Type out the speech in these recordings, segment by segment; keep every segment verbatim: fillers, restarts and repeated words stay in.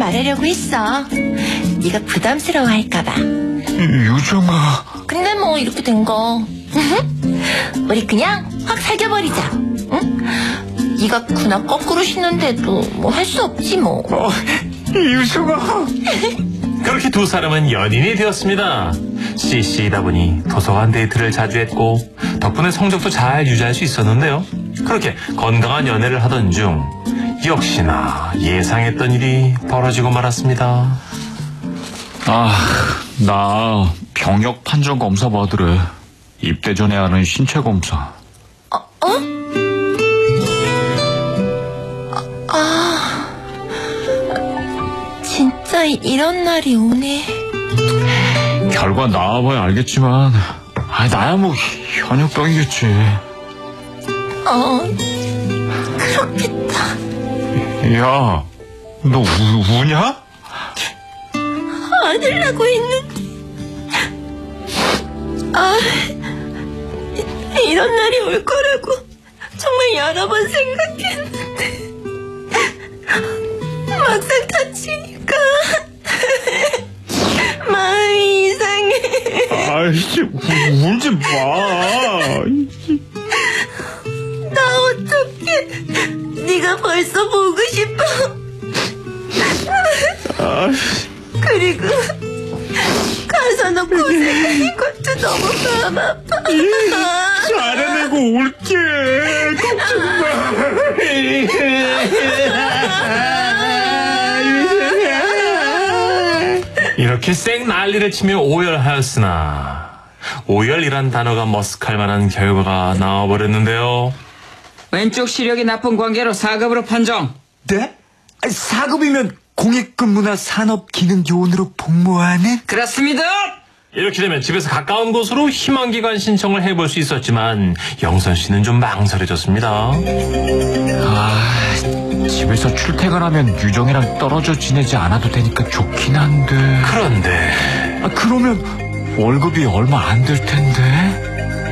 말하려고 했어. 네가 부담스러워할까봐. 유정아. 근데 뭐 이렇게 된 거. 우리 그냥 확 사귀어버리자. 응? 네가 그나 거꾸로 신는데도 뭐 할 수 없지 뭐. 어, 유정아. 그렇게 두 사람은 연인이 되었습니다. 씨씨이다 보니 도서관 데이트를 자주 했고 덕분에 성적도 잘 유지할 수 있었는데요. 그렇게 건강한 연애를 하던 중 역시나 예상했던 일이 벌어지고 말았습니다. 아, 나 병역 판정 검사 받으래. 입대 전에 하는 신체 검사. 어? 어? 아, 진짜 이런 날이 오네. 결과 나와봐야 알겠지만, 아, 나야 뭐 현역병이겠지. 어, 그렇겠다. 야, 너 우, 우냐? 안 하려고 했는데. 아, 이런 날이 올 거라고 정말 여러 번 생각했는데 막상 다치니까 마음이 이상해. 아이씨, 울지 마. 나 어떡해. 네가 벌써 보고 싶어. 그리고 가서 너 고생하는 것도 너무 마음 아파. 잘해내고 올게. 걱정 마. 이렇게 쌩 난리를 치며 오열하였으나 오열이란 단어가 머쓱할 만한 결과가 나와버렸는데요. 왼쪽 시력이 나쁜 관계로 사 급으로 판정. 네? 사 급이면 공익근무나 산업기능요원으로 복무하는? 그렇습니다. 이렇게 되면 집에서 가까운 곳으로 희망기관 신청을 해볼 수 있었지만 영선 씨는 좀 망설여졌습니다. 아, 집에서 출퇴근하면 유정이랑 떨어져 지내지 않아도 되니까 좋긴 한데. 그런데 아, 그러면 월급이 얼마 안 될 텐데.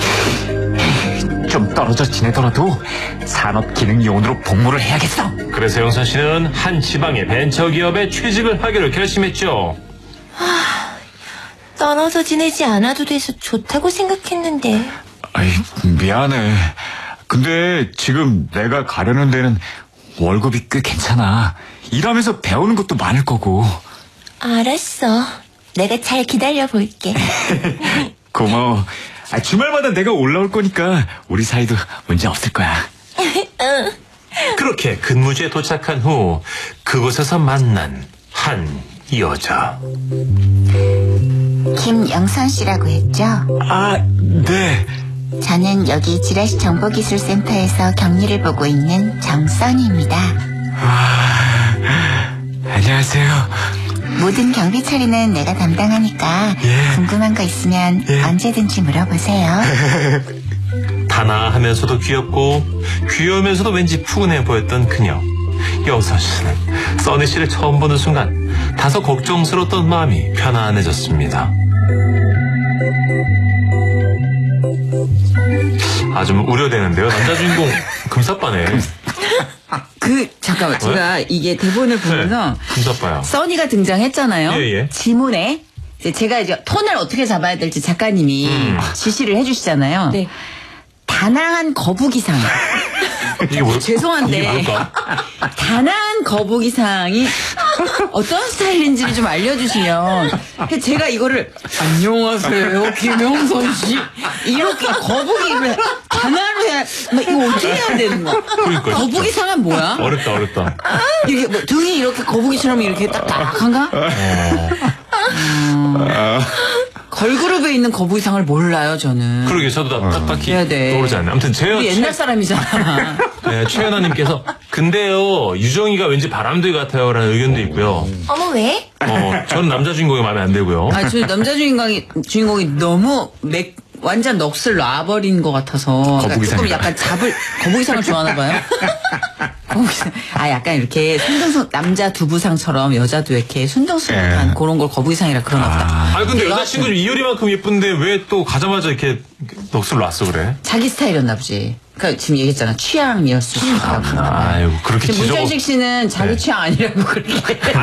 좀 떨어져 지내더라도 산업기능요원으로 복무를 해야겠어. 그래서 영선 씨는 한 지방의 벤처기업에 취직을 하기로 결심했죠. 아, 떨어져 지내지 않아도 돼서 좋다고 생각했는데. 아이, 미안해. 근데 지금 내가 가려는 데는 월급이 꽤 괜찮아. 일하면서 배우는 것도 많을 거고. 알았어. 내가 잘 기다려볼게. 고마워. 아, 주말마다 내가 올라올 거니까 우리 사이도 문제 없을 거야. 응. 그렇게 근무지에 도착한 후 그곳에서 만난 한 여자. 김영선 씨라고 했죠? 아, 네. 저는 여기 지라시 정보기술센터에서 격리를 보고 있는 정선희입니다. 아, 안녕하세요. 모든 경비 처리는 내가 담당하니까 예. 궁금한 거 있으면 예. 언제든지 물어보세요. 단아하면서도 귀엽고 귀여우면서도 왠지 푸근해 보였던 그녀. 영선 씨는 써니 씨를 처음 보는 순간 다소 걱정스러웠던 마음이 편안해졌습니다. 아, 좀 우려되는데요. 남자 주인공 금사빠네. 그 잠깐만, 왜? 제가 이게 대본을 보면서 네, 금사빠야. 써니가 등장했잖아요. 예, 예. 지문에 이제 제가 이제 톤을 어떻게 잡아야 될지 작가님이 음. 지시를 해주시잖아요. 네. 다낭한 거북이상. 이게 뭐, 죄송한데 이게 뭘까? 다낭한 거북이상이 어떤 스타일인지를 좀 알려주시면. 제가 이거를 안녕하세요 김영선 씨 이렇게 거북이를 단어로 해야 뭐 이거 어떻게 해야 되는 거야? 그러니까, 거북이상은 뭐야? 어렵다 어렵다. 이게 뭐 등이 이렇게 거북이처럼 이렇게 딱딱한가? 음, 걸그룹에 있는 거북이상을 몰라요 저는. 그러게 저도 다, 딱, 딱히 해야 돼. 떠오르지 않네. 아무튼 제가 우리 옛날 사람이잖아. 네, 최연아님께서 근데요 유정이가 왠지 바람둥이 같아요라는 의견도 있고요. 어머, 왜? 어, 저는 남자 주인공이 마음에 안 들고요. 아, 저 남자 주인공이 주인공이 너무 맥 완전 넋을 놔버린 것 같아서 그러니까 조금 약간 잡을 거북이상을 좋아하나 봐요. 거북이상. 아, 약간 이렇게 순둥순 남자 두부상처럼 여자도 이렇게 순둥순한 예. 그런 걸 거북이상이라 그러나 보다. 아니 근데 여자친구 좀 이효리만큼 예쁜데 왜 또 가자마자 이렇게 넋을 놨어 그래? 자기 스타일이었나 보지. 그러니까 지금 얘기했잖아. 취향이었을 수 있다고. 아유 그렇게 지금 지적을 문천식 씨는 자기 네. 취향 아니라고 그렇게.